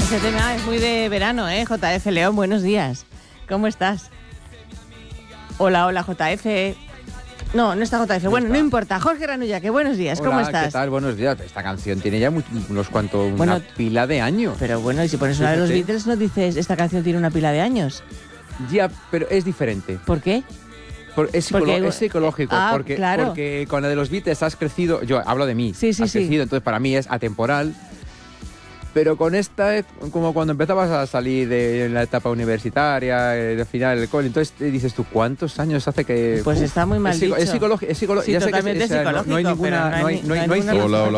Ese tema es muy de verano, ¿eh? JF León, buenos días. ¿Cómo estás? Hola, JF. No está JF. No bueno, está. No importa. Jorge Granulla, que buenos días. Hola, ¿Cómo estás? ¿qué tal? Buenos días. Esta canción tiene ya una pila de años. Pero bueno, y si pones una de los Beatles, no dices esta canción tiene una pila de años. Ya, pero es diferente. ¿Por qué? Es psicológico, claro. porque con la de los Beatles has crecido, yo hablo de mí, Sí. has crecido, entonces para mí es atemporal, pero con esta, como cuando empezabas a salir de la etapa universitaria, de final del cole, entonces dices tú, ¿cuántos años hace que...? Pues está muy mal dicho. Es psicológico, Sí, ya sé totalmente que psicológico, no hay ninguna... pero no hay ciencia.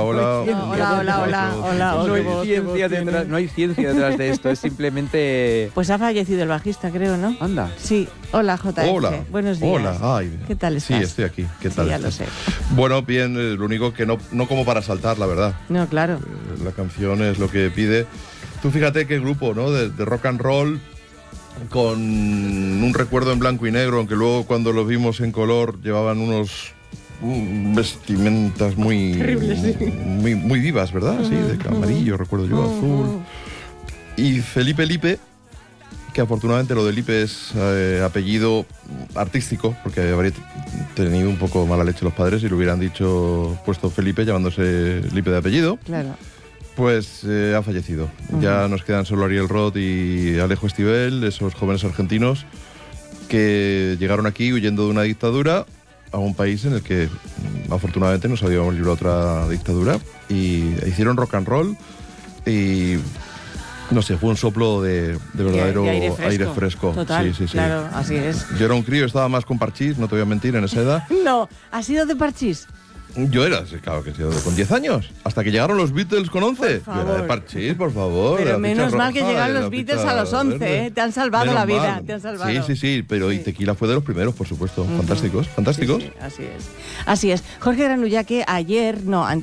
Hola. No hay ciencia detrás de esto, es simplemente... Pues ha fallecido el bajista, creo, ¿no? Anda. Sí. Hola, JF. Hola. Buenos días. Hola. Ay, ¿Qué tal estás? Sí, estoy aquí. ¿Qué tal Sí, ya estás? lo sé. Bueno, bien, lo único que no como para saltar, la verdad. No, claro. La canción es lo que pide. Tú fíjate qué grupo, ¿no? De rock and roll, con un recuerdo en blanco y negro, aunque luego cuando los vimos en color llevaban unos vestimentas muy, terribles, sí. muy vivas, ¿verdad? Sí, de amarillo, recuerdo yo, azul. Y Felipe Lipe, que afortunadamente lo de Lipe es apellido artístico, porque habría tenido un poco mala leche los padres y le hubieran puesto Felipe llamándose Lipe de apellido. Claro. Pues ha fallecido. Ya nos quedan solo Ariel Roth y Alejo Stivel, esos jóvenes argentinos que llegaron aquí huyendo de una dictadura a un país en el que afortunadamente nos habíamos librado otra dictadura y hicieron rock and roll y no sé, fue un soplo de verdadero aire fresco. Total, sí. Claro, así es. Yo era un crío, estaba más con parchís, no te voy a mentir, en esa edad. No, ¿has sido de parchís? Yo era, claro que sí, con 10 años, hasta que llegaron los Beatles con 11. Yo era de parchís, por favor. Pero menos mal que llegaron los Beatles a los 11, ¿eh? Te han salvado menos la vida, mal. te han salvado. Sí, pero y Tequila fue de los primeros, por supuesto. Fantásticos. Sí, así es. Jorge Granulla, que ayer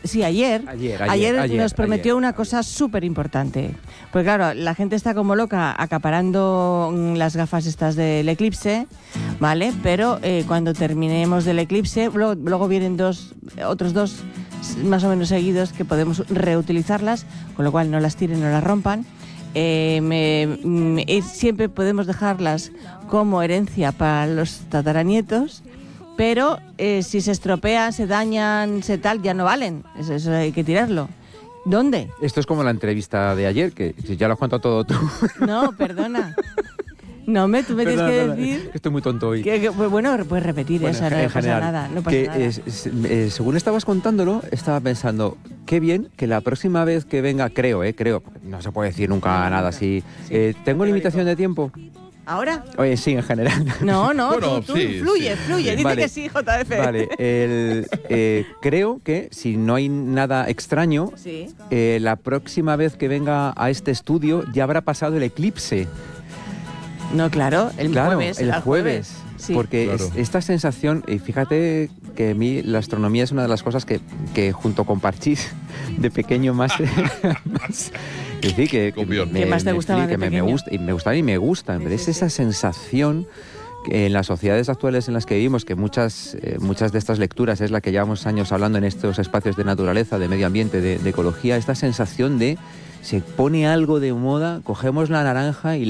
nos prometió una cosa súper importante. Pues claro, la gente está como loca acaparando las gafas estas del eclipse, ¿vale? Pero cuando terminemos del eclipse, luego vienen otros dos más o menos seguidos que podemos reutilizarlas, con lo cual no las tiren, no las rompan. Siempre podemos dejarlas como herencia para los tataranietos, pero si se estropean, se dañan, ya no valen. Eso hay que tirarlo. ¿Dónde? Esto es como la entrevista de ayer, que ya lo has contado todo tú. No, perdona. No, tú me tienes que decir... Estoy muy tonto hoy. Bueno, puedes repetir esa, no pasa nada. No pasa nada. Según estabas contándolo, estaba pensando, qué bien que la próxima vez que venga, creo, no se puede decir nunca nada así. Sí, ¿Tengo limitación de tiempo? ¿Ahora? Oye, sí, en general. No, bueno, tú fluye, dice vale, que sí, JF. Vale, creo que si no hay nada extraño, sí. La próxima vez que venga a este estudio ya habrá pasado el eclipse. No, claro, el jueves. Sí. Porque claro. Esta sensación, y fíjate que a mí la astronomía es una de las cosas que junto con parchís de pequeño más que más te gustaba de pequeño? Me gusta, pero es esa sensación que en las sociedades actuales en las que vivimos, que muchas de estas lecturas es la que llevamos años hablando en estos espacios de naturaleza, de medio ambiente, de ecología, esta sensación de se pone algo de moda, cogemos la naranja y